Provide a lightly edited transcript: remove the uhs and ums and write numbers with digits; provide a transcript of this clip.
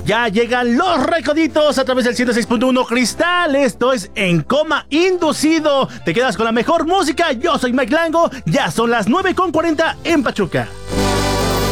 Ya llegan los Recoditos a través del 106.1 Cristal. Esto es En Coma Inducido. Te quedas con la mejor música. Yo soy Mike Lango. Ya son las 9:40 en Pachuca.